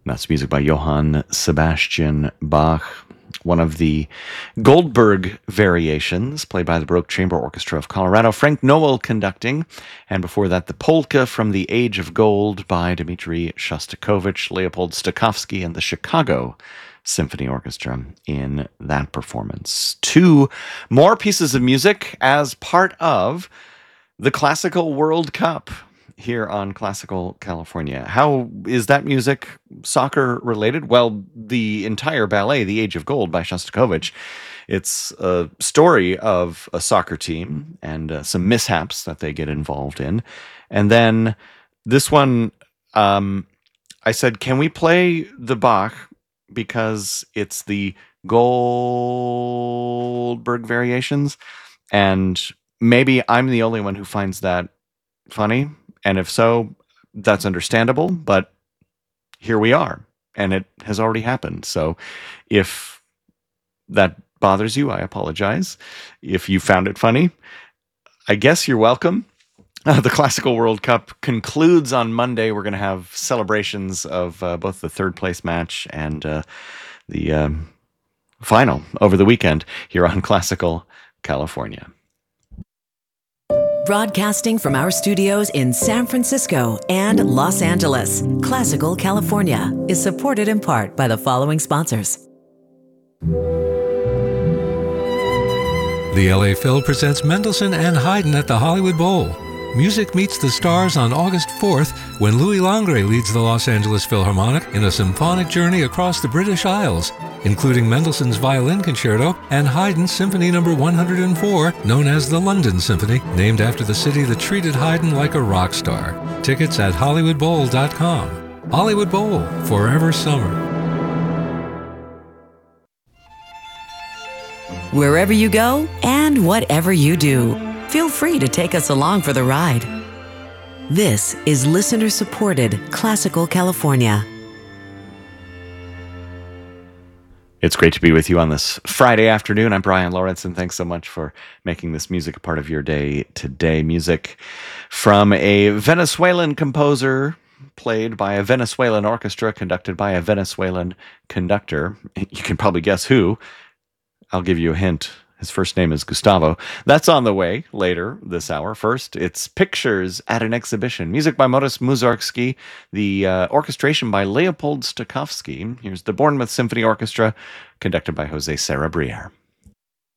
That's music by Johann Sebastian Bach, one of the Goldberg variations played by the Baroque Chamber Orchestra of Colorado, Frank Noel conducting, and before that the Polka from the Age of Gold by Dmitri Shostakovich, Leopold Stokowski, and the Chicago Symphony Orchestra in that performance. Two more pieces of music as part of the Classical World Cup here on Classical California. How is that music soccer related? Well, the entire ballet, The Age of Gold by Shostakovich, it's a story of a soccer team and some mishaps that they get involved in. And then this one, I said, can we play the Bach because it's the Goldberg variations? And maybe I'm the only one who finds that funny. And if so, that's understandable, but here we are, and it has already happened. So if that bothers you, I apologize. If you found it funny, I guess you're welcome. The Classical World Cup concludes on Monday. We're going to have celebrations of both the third place match and the final over the weekend here on Classical California. Broadcasting from our studios in San Francisco and Los Angeles, Classical California is supported in part by the following sponsors. The LA Phil presents Mendelssohn and Haydn at the Hollywood Bowl. Music meets the stars on August 4th when Louis Langret leads the Los Angeles Philharmonic in a symphonic journey across the British Isles, including Mendelssohn's Violin Concerto and Haydn's Symphony No. 104, known as the London Symphony, named after the city that treated Haydn like a rock star. Tickets at HollywoodBowl.com. Hollywood Bowl, forever summer. Wherever you go and whatever you do, feel free to take us along for the ride. This is listener-supported Classical California. It's great to be with you on this Friday afternoon. I'm Brian Lawrence, and thanks so much for making this music a part of your day today. Music from a Venezuelan composer, played by a Venezuelan orchestra, conducted by a Venezuelan conductor. You can probably guess who. I'll give you a hint. His first name is Gustavo. That's on the way later this hour. First, it's Pictures at an Exhibition. Music by Modest Mussorgsky. The orchestration by Leopold Stokowski. Here's the Bournemouth Symphony Orchestra, conducted by Jose Serra Briere.